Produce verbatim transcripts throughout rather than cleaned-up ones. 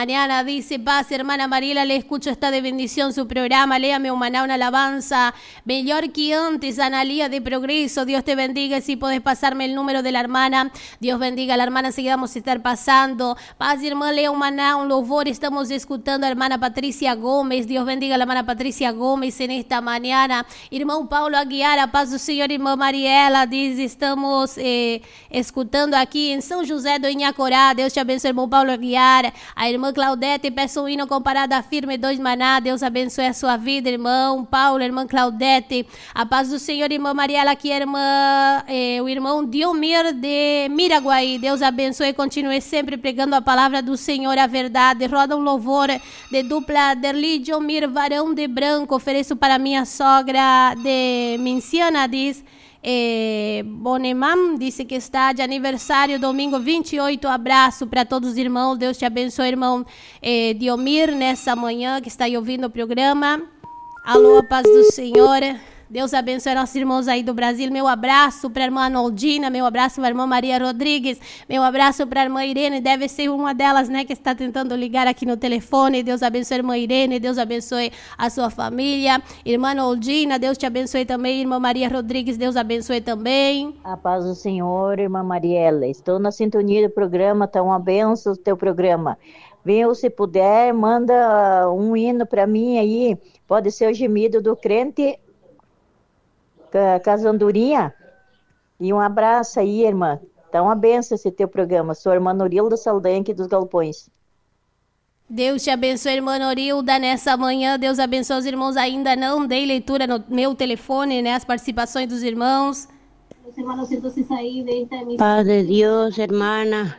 mañana. Dice, paz, hermana Mariela, le escucho, está de bendición su programa. Léame Humaná, una alabanza. Mejor que antes, Analía de Progreso. Dios te bendiga. Si podés pasarme el número de la hermana. Dios bendiga a la hermana, enseguida vamos a estar pasando. Paz, hermana, lea Humaná, un louvor. Estamos escuchando a hermana Patricia Gómez. Dios bendiga a la hermana Patricia Gómez en esta mañana. Irmão Paulo Aguiar, a paz do Senhor, irmã Mariela, diz, estamos eh, escutando aqui em São José do Inhacorá. Deus te abençoe, irmão Paulo Aguiar. A irmã Claudete, peço um hino comparado à firme dois maná. Deus abençoe a sua vida, irmão Paulo, irmã Claudete. A paz do Senhor, irmã Mariela, aqui, irmã, eh, o irmão Diomir de Miraguaí. Deus abençoe e continue sempre pregando a palavra do Senhor, a verdade. Roda um louvor de dupla Derli Diomir, varão de branco. Ofereço para minha sogra de Minciana, diz. Eh, Bonemam disse que está de aniversário domingo vinte e oito. Abraço para todos os irmãos. Deus te abençoe, irmão eh, Diomir, nessa manhã que está aí ouvindo o programa. Alô, a paz do Senhor. Deus abençoe nossos irmãos aí do Brasil. Meu abraço para a irmã Anoldina, meu abraço para a irmã Maria Rodrigues, meu abraço para a irmã Irene, deve ser uma delas, né, que está tentando ligar aqui no telefone. Deus abençoe a irmã Irene, Deus abençoe a sua família. Irmã Anoldina, Deus te abençoe também. Irmã Maria Rodrigues, Deus abençoe também. A paz do Senhor, irmã Mariela. Estou na sintonia do programa, tá uma benção o teu programa. Venha, se puder, manda um hino para mim aí. Pode ser o gemido do crente Casandurinha. E um abraço aí, irmã. Tá uma benção esse teu programa. Sou a irmã Norilda Saldanha aqui dos Galpões. Deus te abençoe, irmã Norilda, nessa manhã. Deus abençoe os irmãos. Ainda não dei leitura no meu telefone, né? As participações dos irmãos. Paz de Dios, hermana.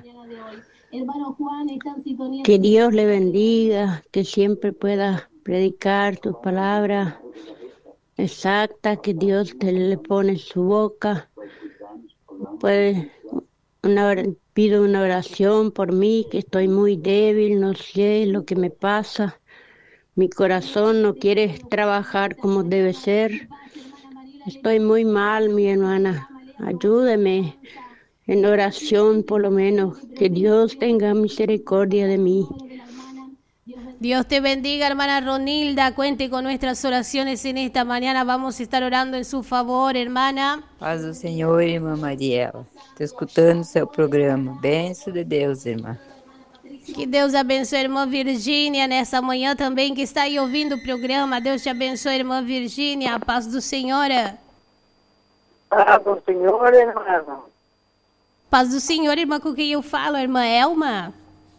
Que Dios le bendiga, que siempre pueda predicar tu palabra exacta que Dios te le pone en su boca. Pues una, pido una oración por mí, que estoy muy débil, no sé lo que me pasa. Mi corazón no quiere trabajar como debe ser. Estoy muy mal, mi hermana. Ayúdeme en oración, por lo menos. Que Dios tenga misericordia de mí. Dios te bendiga, hermana Ronilda. Cuente con nuestras oraciones en esta mañana. Vamos a estar orando en su favor, hermana. Paz do Senhor, irmã Mariela. Estou escutando o seu programa. Benção de Deus, irmã. Que Deus abençoe a irmã Virgínia nessa manhã também, que está aí ouvindo o programa. Deus te abençoe, irmã Virgínia. A paz do Senhor. Paz do Senhor, irmã. Paz do Senhor, irmã, com quem eu falo, irmã Elma?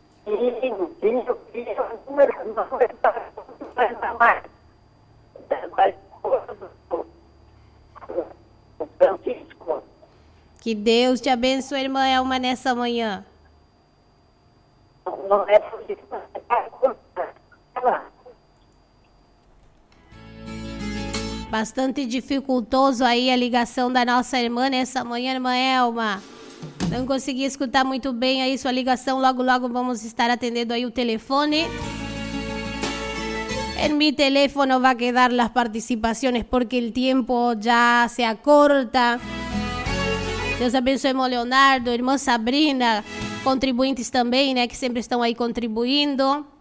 Que Deus te abençoe, irmã Elma, nessa manhã. Não é bastante dificultoso aí a ligação da nossa irmã nessa manhã, irmã Elma. Não consegui escutar muito bem aí sua ligação. Logo, logo vamos estar atendendo aí o telefone. En mi teléfono va a quedar las participaciones porque el tiempo ya se acorta. Deus abençoe, irmão Leonardo, irmã Sabrina, contribuintes também, né, que sempre estão aí contribuindo.